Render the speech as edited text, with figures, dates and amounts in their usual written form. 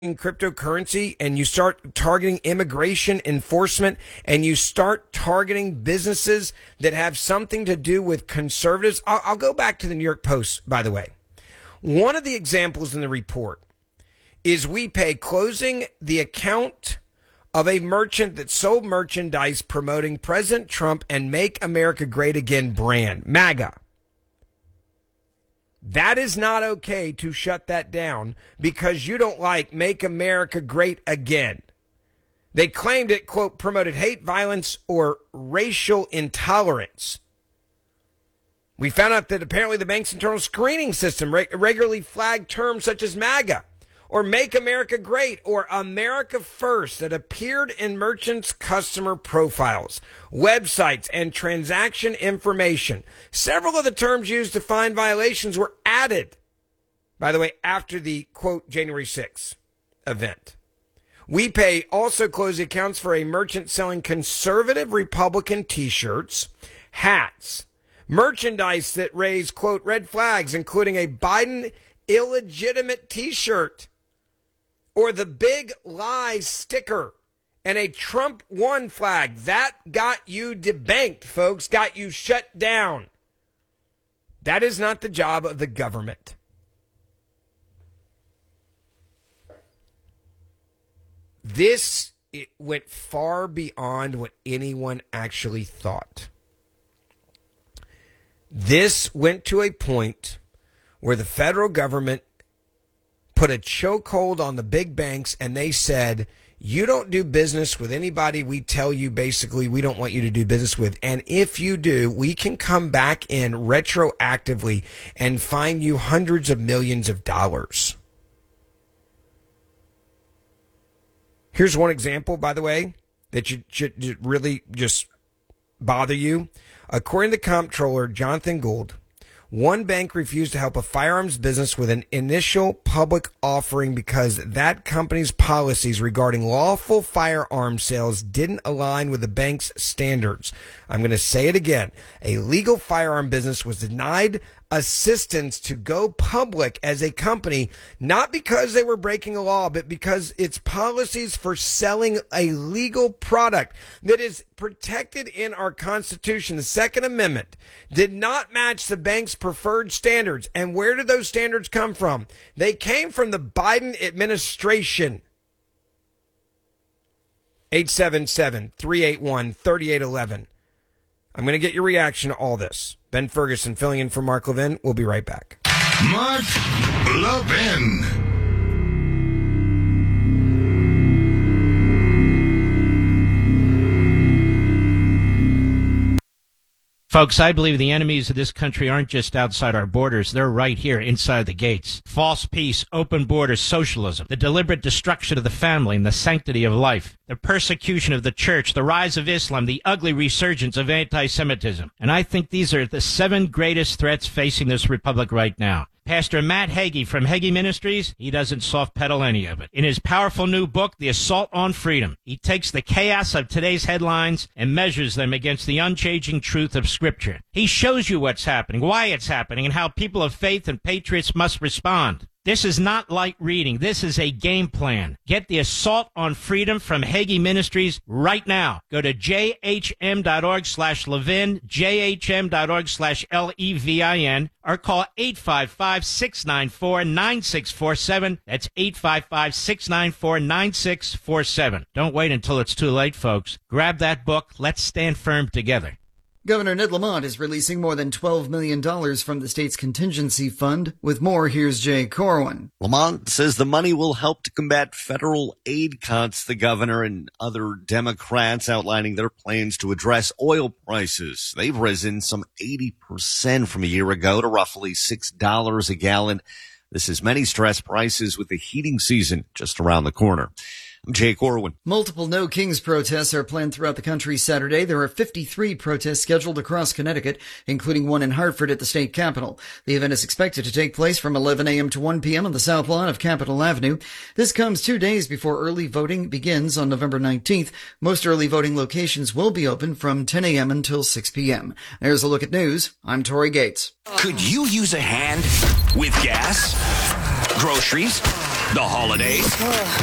cryptocurrency and you start targeting immigration enforcement and you start targeting businesses that have something to do with conservatives. I'll go back to the New York Post, by the way. One of the examples in the report is WePay closing the account of a merchant that sold merchandise promoting President Trump and Make America Great Again brand, MAGA. That is not okay to shut that down because you don't like Make America Great Again. They claimed it, quote, promoted hate, violence, or racial intolerance. We found out that apparently the bank's internal screening system regularly flagged terms such as MAGA or Make America Great or America First that appeared in merchants' customer profiles, websites, and transaction information. Several of the terms used to find violations were added, by the way, after the, quote, January 6th event. WePay also closed the accounts for a merchant selling conservative Republican T-shirts, hats, merchandise that raised, quote, red flags, including a Biden illegitimate T-shirt, or the Big Lies sticker, and a Trump won flag. That got you debanked, folks, got you shut down. That is not the job of the government. It went far beyond what anyone actually thought. This went to a point where the federal government put a chokehold on the big banks, and they said, you don't do business with anybody we tell you basically we don't want you to do business with. And if you do, we can come back in retroactively and fine you hundreds of millions of dollars. Here's one example, by the way, that should really just bother you. According to Comptroller Jonathan Gould, one bank refused to help a firearms business with an initial public offering because that company's policies regarding lawful firearm sales didn't align with the bank's standards. I'm going to say it again. A legal firearm business was denied assistance to go public as a company, not because they were breaking a law, but because its policies for selling a legal product that is protected in our Constitution, the Second Amendment, did not match the bank's preferred standards. And where did those standards come from? They came from the Biden administration. 877-381-3811. I'm going to get your reaction to all this. Ben Ferguson filling in for Mark Levin. We'll be right back. Mark Levin. Folks, I believe the enemies of this country aren't just outside our borders. They're right here inside the gates. False peace, open borders, socialism, the deliberate destruction of the family and the sanctity of life, the persecution of the church, the rise of Islam, the ugly resurgence of anti-Semitism. And I think these are the 7 greatest threats facing this republic right now. Pastor Matt Hagee from Hagee Ministries, he doesn't soft pedal any of it. In his powerful new book, The Assault on Freedom, he takes the chaos of today's headlines and measures them against the unchanging truth of Scripture. He shows you what's happening, why it's happening, and how people of faith and patriots must respond. This is not light reading. This is a game plan. Get The Assault on Freedom from Hagee Ministries right now. Go to jhm.org/Levin, jhm.org/Levin, or call 855-694-9647. That's 855-694-9647. Don't wait until it's too late, folks. Grab that book. Let's stand firm together. Governor Ned Lamont is releasing more than $12 million from the state's contingency fund. With more, here's Jay Corwin. Lamont says the money will help to combat federal aid cuts. The governor and other Democrats outlining their plans to address oil prices. They've risen some 80% from a year ago to roughly $6 a gallon. This is many stressed prices with the heating season just around the corner. I'm Jay Corwin. Multiple No Kings protests are planned throughout the country Saturday. There are 53 protests scheduled across Connecticut, including one in Hartford at the state capitol. The event is expected to take place from 11 a.m. to 1 p.m. on the south lawn of Capitol Avenue. This comes 2 days before early voting begins on November 19th. Most early voting locations will be open from 10 a.m. until 6 p.m. There's a look at news. I'm Tori Gates. Could you use a hand with gas, groceries, The holidays